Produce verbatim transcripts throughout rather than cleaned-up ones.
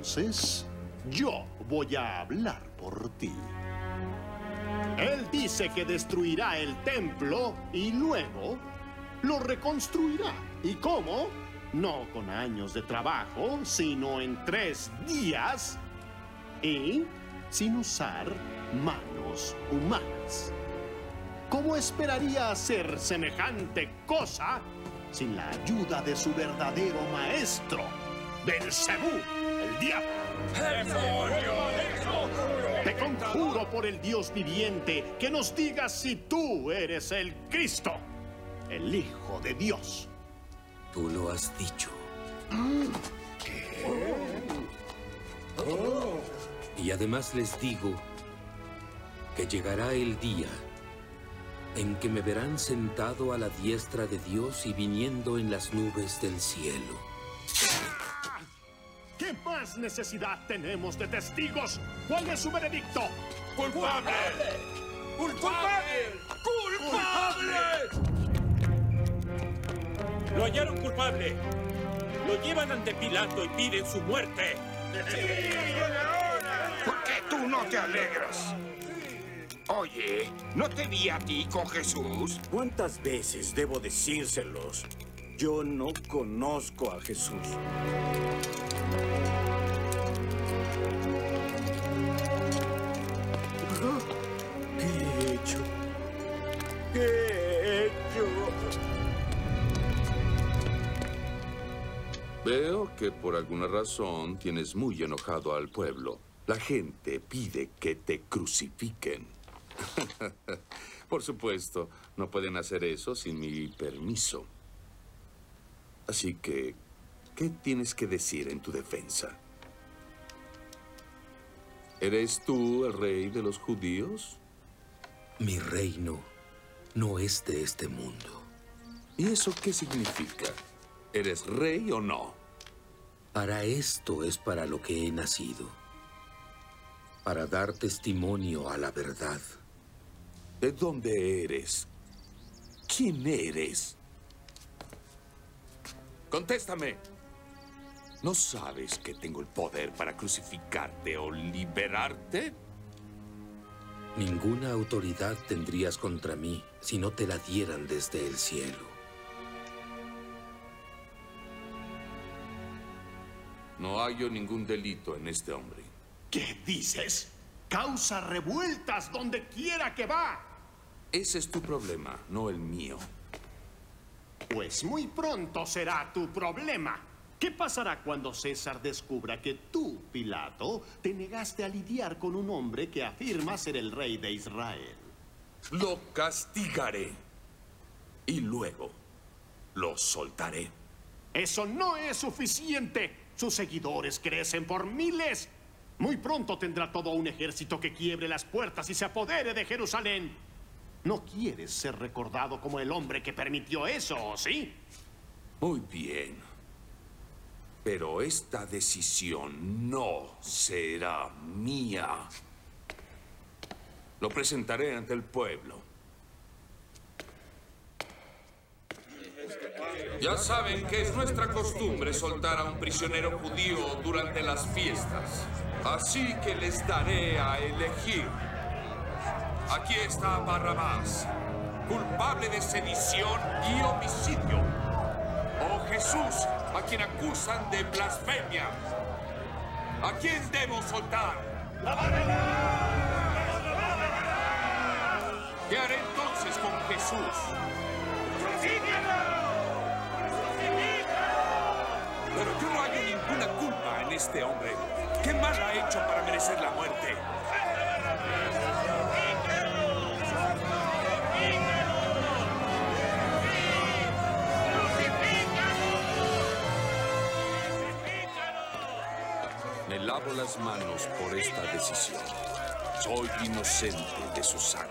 Entonces, yo voy a hablar por ti. Él dice que destruirá el templo y luego lo reconstruirá. ¿Y cómo? No con años de trabajo, sino en tres días y sin usar manos humanas. ¿Cómo esperaría hacer semejante cosa sin la ayuda de su verdadero maestro, Belcebú, el diablo? Te conjuro por el Dios viviente que nos digas si tú eres el Cristo, el Hijo de Dios. Tú lo has dicho. ¿Qué? Y además les digo que llegará el día en que me verán sentado a la diestra de Dios y viniendo en las nubes del cielo. ¿Qué más necesidad tenemos de testigos? ¿Cuál es su veredicto? ¡Culpable! ¡Culpable! ¡Culpable! ¡Lo hallaron culpable! ¡Lo llevan ante Pilato y piden su muerte! ¿Por qué tú no te alegras? Oye, ¿no te vi a ti con Jesús? ¿Cuántas veces debo decírselos? Yo no conozco a Jesús. ¿Qué he hecho? ¿Qué he hecho? Veo que por alguna razón tienes muy enojado al pueblo. La gente pide que te crucifiquen. Por supuesto, no pueden hacer eso sin mi permiso. Así que, ¿qué tienes que decir en tu defensa? ¿Eres tú el rey de los judíos? Mi reino no es de este mundo. ¿Y eso qué significa? ¿Eres rey o no? Para esto es para lo que he nacido. Para dar testimonio a la verdad. ¿De dónde eres? ¿Quién eres? ¡Contéstame! ¿No sabes que tengo el poder para crucificarte o liberarte? Ninguna autoridad tendrías contra mí si no te la dieran desde el cielo. No hallo ningún delito en este hombre. ¿Qué dices? Causa revueltas donde quiera que va. Ese es tu problema, no el mío. Pues muy pronto será tu problema. ¿Qué pasará cuando César descubra que tú, Pilato, te negaste a lidiar con un hombre que afirma ser el rey de Israel? Lo castigaré. Y luego lo soltaré. Eso no es suficiente. Sus seguidores crecen por miles. Muy pronto tendrá todo un ejército que quiebre las puertas y se apodere de Jerusalén. No quieres ser recordado como el hombre que permitió eso, ¿sí? Muy bien. Pero esta decisión no será mía. Lo presentaré ante el pueblo. Ya saben que es nuestra costumbre soltar a un prisionero judío durante las fiestas. Así que les daré a elegir. Aquí está Barrabás, culpable de sedición y homicidio. O Jesús, a quien acusan de blasfemia. ¿A quién debo soltar? ¡A Barrabás! ¿Qué haré entonces con Jesús? Pero yo no hallo ninguna culpa en este hombre. ¿Qué mal ha hecho para merecer la muerte? Me lavo las manos por esta decisión. Soy inocente de su sangre.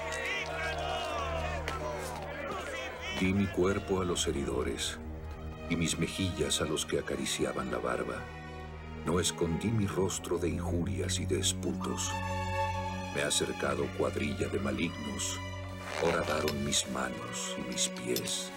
Di mi cuerpo a los heridores y mis mejillas a los que acariciaban la barba. No escondí mi rostro de injurias y de esputos. Me ha cercado cuadrilla de malignos. Horadaron mis manos y mis pies.